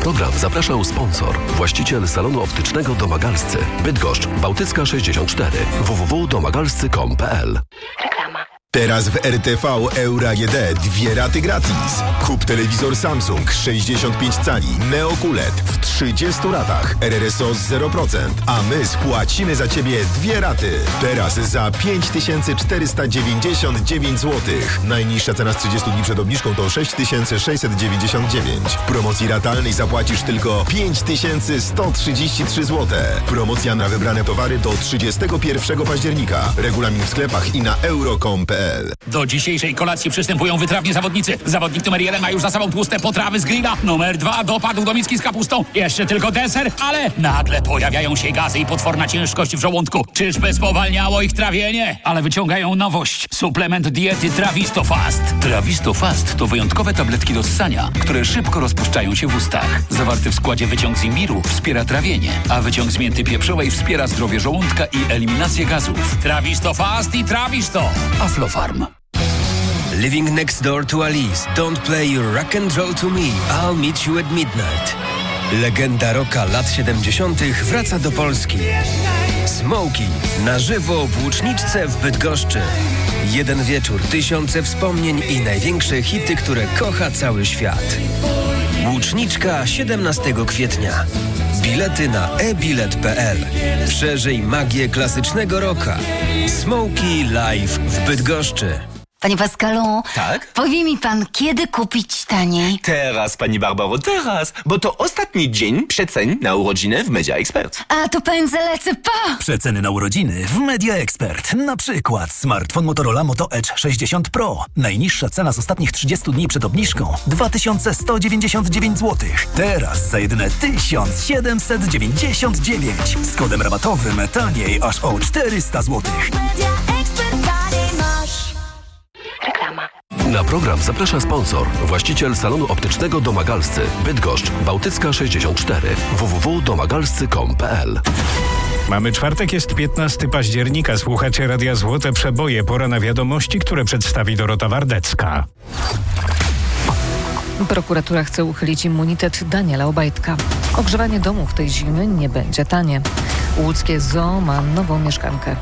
program zapraszał sponsor, właściciel salonu optycznego Domagalscy, Bydgoszcz, Bałtycka 64, www.domagalscy.com.pl. Reklama. Teraz w RTV Euro AGD 2 raty gratis. Kup telewizor Samsung 65 cali Neo QLED w 30 ratach. RRSO z 0%, a my spłacimy za Ciebie 2 raty. Teraz za 5499 zł. Najniższa cena z 30 dni przed obniżką to 6699. W promocji ratalnej zapłacisz tylko 5133 zł. Promocja na wybrane towary do 31 października. Regulamin w sklepach i na euro.com.pl. Do dzisiejszej kolacji przystępują wytrawni zawodnicy. Zawodnik numer 1 ma już za sobą tłuste potrawy z grilla. Numer 2 dopadł do miski z kapustą. Jeszcze tylko deser, ale nagle pojawiają się gazy i potworna ciężkość w żołądku. Czyżby spowalniało ich trawienie? Ale wyciągają nowość. Suplement diety Trawisto Fast. Trawisto Fast to wyjątkowe tabletki do ssania, które szybko rozpuszczają się w ustach. Zawarty w składzie wyciąg z imbiru wspiera trawienie, a wyciąg z mięty pieprzowej wspiera zdrowie żołądka i eliminację gazów. Trawisto Fast i Trawisto. Aflofarm. Living next door to Alice. Don't play your rock and roll to me. I'll meet you at midnight. Legenda rocka lat 70. wraca do Polski. Smokey na żywo w Łuczniczce w Bydgoszczy. Jeden wieczór, tysiące wspomnień i największe hity, które kocha cały świat. Łuczniczka 17 kwietnia. Bilety na e-bilet.pl. Przeżyj magię klasycznego rocka. Smokey live w Bydgoszczy. Panie Pascalu, tak? powie mi pan, kiedy kupić taniej? Teraz, pani Barbaro, teraz, bo to ostatni dzień przecen na urodziny w Media Expert. A to pędzę lecę po! Przeceny na urodziny w Media Expert. Na przykład smartfon Motorola Moto Edge 60 Pro. Najniższa cena z ostatnich 30 dni przed obniżką 2199 zł. Teraz za jedyne 1799. Z kodem rabatowym taniej aż o 400 zł. Media Expert taniej masz. Reklama. Na program zaprasza sponsor, właściciel salonu optycznego Domagalscy, Bydgoszcz, Bałtycka 64, www.domagalscy.com.pl. Mamy czwartek, jest 15 października. Słuchacie Radia Złote Przeboje. Pora na wiadomości, które przedstawi Dorota Wardecka. Prokuratura chce uchylić immunitet Daniela Obajtka. Ogrzewanie domów tej zimy nie będzie tanie. Łódzkie zoo ma nową mieszkankę.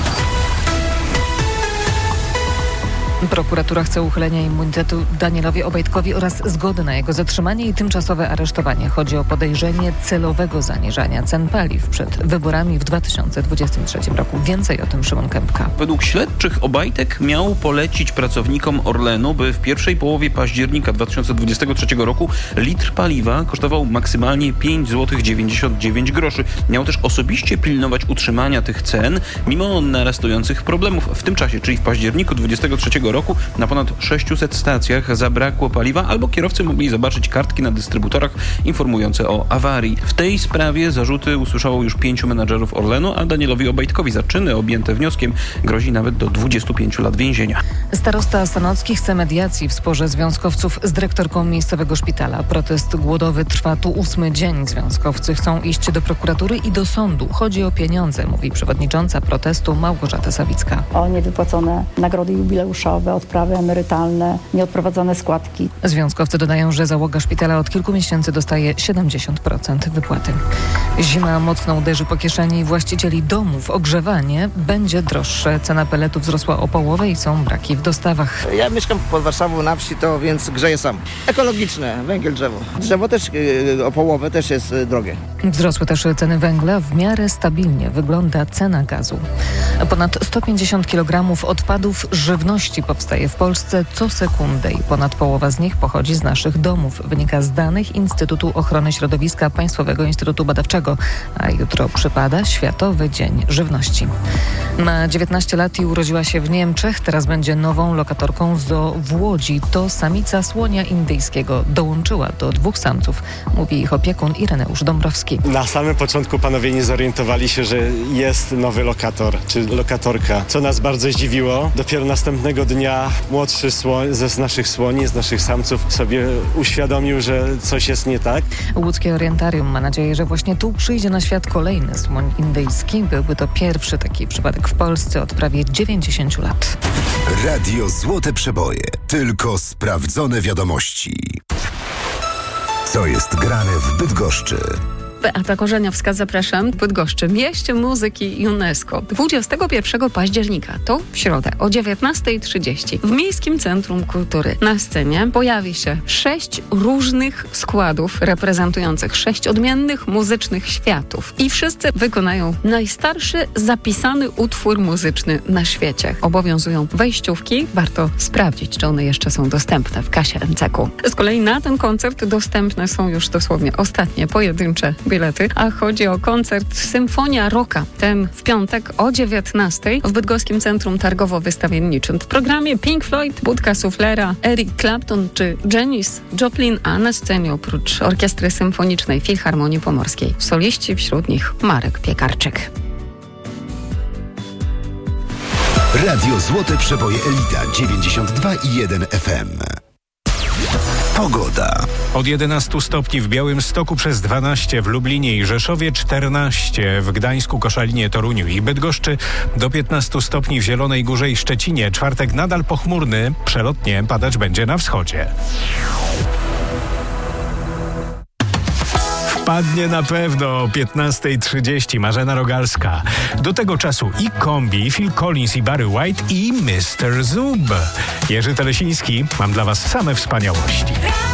Prokuratura chce uchylenia immunitetu Danielowi Obajtkowi oraz zgody na jego zatrzymanie i tymczasowe aresztowanie. Chodzi o podejrzenie celowego zaniżania cen paliw przed wyborami w 2023 roku. Więcej o tym Szymon Kępka. Według śledczych Obajtek miał polecić pracownikom Orlenu, by w pierwszej połowie października 2023 roku litr paliwa kosztował maksymalnie 5,99 zł. Miał też osobiście pilnować utrzymania tych cen, mimo narastujących problemów. W tym czasie, czyli w październiku 2023 roku na ponad 600 stacjach zabrakło paliwa, albo kierowcy mogli zobaczyć kartki na dystrybutorach informujące o awarii. W tej sprawie zarzuty usłyszało już 5 menadżerów Orlenu, a Danielowi Obajtkowi za czyny objęte wnioskiem grozi nawet do 25 lat więzienia. Starosta Sanocki chce mediacji w sporze związkowców z dyrektorką miejscowego szpitala. Protest głodowy trwa tu 8. dzień. Związkowcy chcą iść do prokuratury i do sądu. Chodzi o pieniądze, mówi przewodnicząca protestu Małgorzata Sawicka. O niewypłacone nagrody jubileuszowe, odprawy emerytalne, nieodprowadzone składki. Związkowcy dodają, że załoga szpitala od kilku miesięcy dostaje 70% wypłaty. Zima mocno uderzy po kieszeni właścicieli domów. Ogrzewanie będzie droższe. Cena peletów wzrosła o połowę i są braki w dostawach. Ja mieszkam pod Warszawą na wsi, to więc grzeję sam. Ekologiczne, węgiel, drzewo. Drzewo też o połowę też jest drogie. Wzrosły też ceny węgla. W miarę stabilnie wygląda cena gazu. Ponad 150 kg odpadów żywności powstaje w Polsce co sekundę i ponad połowa z nich pochodzi z naszych domów. Wynika z danych Instytutu Ochrony Środowiska Państwowego Instytutu Badawczego. A jutro przypada Światowy Dzień Żywności. Ma 19 lat i urodziła się w Niemczech. Teraz będzie nową lokatorką zoo w Łodzi. To samica słonia indyjskiego. Dołączyła do 2 samców, mówi ich opiekun Ireneusz Dąbrowski. Na samym początku panowie nie zorientowali się, że jest nowy lokator czy lokatorka, co nas bardzo zdziwiło. Dopiero następnego dnia młodszy słoń z naszych słoni, z naszych samców sobie uświadomił, że coś jest nie tak. Łódzkie Orientarium ma nadzieję, że właśnie tu przyjdzie na świat kolejny słoń indyjski. Byłby to pierwszy taki przypadek w Polsce od prawie 90 lat. Radio Złote Przeboje. Tylko sprawdzone wiadomości. Co jest grane w Bydgoszczy? Beata Korzeniowska, zapraszam. W Bydgoszczy, mieście muzyki UNESCO. 21 października, to w środę o 19:30 w Miejskim Centrum Kultury na scenie pojawi się 6 różnych składów reprezentujących 6 odmiennych muzycznych światów. I wszyscy wykonają najstarszy zapisany utwór muzyczny na świecie. Obowiązują wejściówki. Warto sprawdzić, czy one jeszcze są dostępne w kasie MCK-u. Z kolei na ten koncert dostępne są już dosłownie ostatnie pojedyncze bilety, a chodzi o koncert Symfonia Rocka. Ten w piątek o 19:00 w Bydgoskim Centrum Targowo-Wystawienniczym. W programie Pink Floyd, Budka Suflera, Eric Clapton czy Janis Joplin, a na scenie oprócz Orkiestry Symfonicznej Filharmonii Pomorskiej soliści, wśród nich Marek Piekarczyk. Radio Złote Przeboje Elita 92,1 FM. Pogoda. Od 11 stopni w Białymstoku, przez 12 w Lublinie i Rzeszowie, 14 w Gdańsku, Koszalinie, Toruniu i Bydgoszczy, do 15 stopni w Zielonej Górze i Szczecinie. Czwartek nadal pochmurny, przelotnie padać będzie na wschodzie. Wpadnie na pewno o 15:30 Marzena Rogalska. Do tego czasu i Kombi, Phil Collins i Barry White i Mr. Zub. Jerzy Telesiński, mam dla Was same wspaniałości.